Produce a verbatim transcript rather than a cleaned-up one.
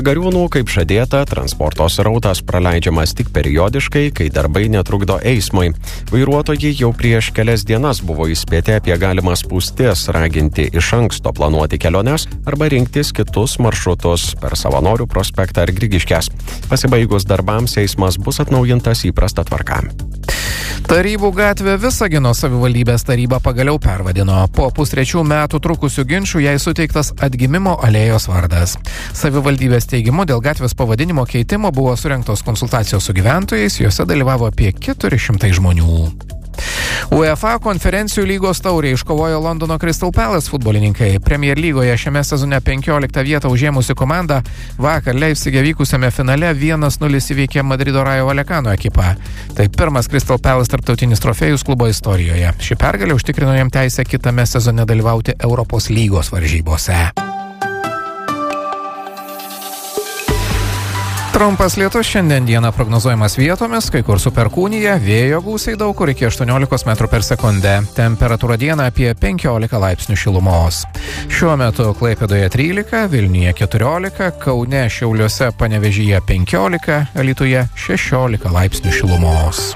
Gariūnų, kaip žadėta, transporto srautas praleidžiamas tik periodiškai, kai darbai netrukdo eismui. Vairuotojai jau prieš kelias dienas buvo įspėti apie galimas spūstis, raginti iš anksto planuoti keliones arba rinktis kitus maršrutus per Savanorių prospektą ar Grigiškes. Pasibaigus darbams eismas bus atnaujintas įprasta tvarka. Tarybų gatvę Visagino savivaldybės taryba pagaliau pervadino. Po pustrečių metų trukusių ginčių jai suteiktas Atgimimo alėjos vardas. Savivaldybės teigimu dėl gatvės pavadinimo keitimo buvo surengtos konsultacijos su gyventojais, juose dalyvavo apie keturi šimtai žmonių. UEFA konferencijų lygos taurę iškovojo Londono Crystal Palace futbolininkai. Premier lygoje šiame sezone penkioliktą vietą užėmusi komanda vakar Leipzige vykusiame finale vienas nulis įveikė Madrido Rayo Vallecano ekipą. Tai pirmas Crystal Palace tarptautinis trofėjus klubo istorijoje. Ši pergalė užtikrino jam teisę kitame sezone dalyvauti Europos lygos varžybose. Trumpas lietus šiandien dieną prognozuojamas vietomis, kai kur su perkūnija, vėjo gūsiai daug kur iki aštuoniolikos metrų per sekundę. Temperatūra dieną apie penkiolika laipsnių šilumos. Šiuo metu Klaipėdoje trylika, Vilniuje keturiolika, Kaune, Šiauliuose, Panevėžyje penkiolika, Alytuje šešiolika laipsnių šilumos.